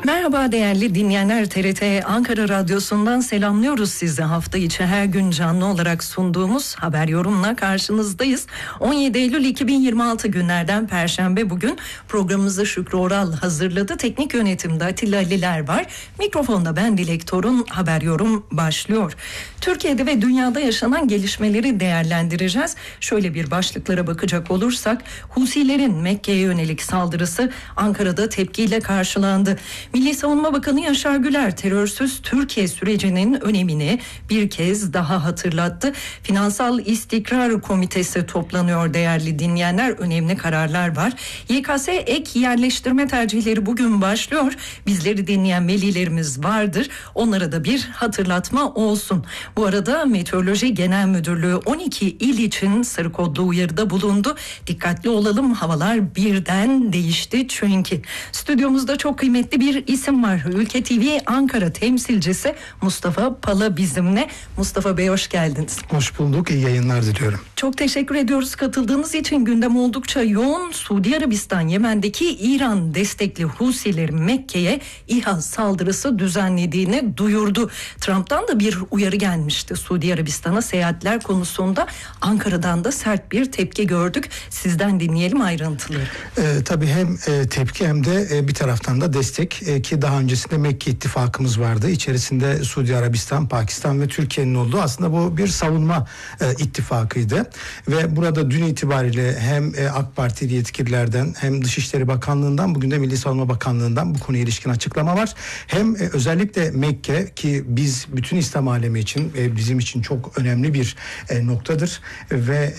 Merhaba değerli dinleyenler, TRT Ankara Radyosu'ndan selamlıyoruz sizi. Hafta içi her gün canlı olarak sunduğumuz Haber Yorum'la karşınızdayız. 17 Eylül 2026 günlerden Perşembe bugün. Programımızı Şükrü Oral hazırladı. Teknik yönetimde Atilla Aliler var. Mikrofonda ben Dilek Torun. Haber Yorum başlıyor. Türkiye'de ve dünyada yaşanan gelişmeleri değerlendireceğiz. Şöyle bir başlıklara bakacak olursak, Husilerin Mekke'ye yönelik saldırısı Ankara'da tepkiyle karşılandı. Milli Savunma Bakanı Yaşar Güler terörsüz Türkiye sürecinin önemini bir kez daha hatırlattı. Finansal İstikrar Komitesi toplanıyor değerli dinleyenler. Önemli kararlar var. YKS ek yerleştirme tercihleri bugün başlıyor. Bizleri dinleyen velilerimiz vardır. Onlara da bir hatırlatma olsun. Bu arada Meteoroloji Genel Müdürlüğü 12 il için sarı kodlu uyarıda bulundu. Dikkatli olalım, havalar birden değişti çünkü. Stüdyomuzda çok kıymetli bir isim var. Ülke TV Ankara temsilcisi Mustafa Pala bizimle. Mustafa Bey, hoş geldiniz. Hoş bulduk. İyi yayınlar diliyorum. Çok teşekkür ediyoruz katıldığınız için. Gündem oldukça yoğun. Suudi Arabistan Yemen'deki İran destekli Husilerin Mekke'ye İHA saldırısı düzenlediğini duyurdu. Trump'tan da bir uyarı gelmişti Suudi Arabistan'a seyahatler konusunda. Ankara'dan da sert bir tepki gördük. Sizden dinleyelim ayrıntıları. Tabii hem tepki hem de bir taraftan da destek ki daha öncesinde Mekke ittifakımız vardı. İçerisinde Suudi Arabistan, Pakistan ve Türkiye'nin olduğu, aslında bu bir savunma ittifakıydı. Ve burada dün itibariyle hem AK Partili yetkililerden hem Dışişleri Bakanlığı'ndan, bugün de Milli Savunma Bakanlığı'ndan bu konuya ilişkin açıklama var. Hem özellikle Mekke, ki biz bütün İslam alemi için bizim için çok önemli bir noktadır ve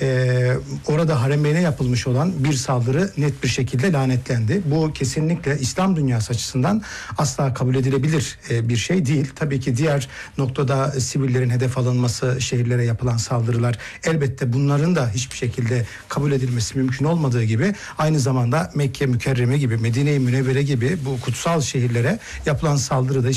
orada haremeyne yapılmış olan bir saldırı net bir şekilde lanetlendi. Bu kesinlikle İslam dünyası açısından asla kabul edilebilir bir şey değil. Tabii ki diğer noktada sivillerin hedef alınması, şehirlere yapılan saldırılar, elbette bunların da hiçbir şekilde kabul edilmesi mümkün olmadığı gibi, aynı zamanda Mekke Mükerreme gibi, Medine-i Münevvere gibi bu kutsal şehirlere yapılan saldırı da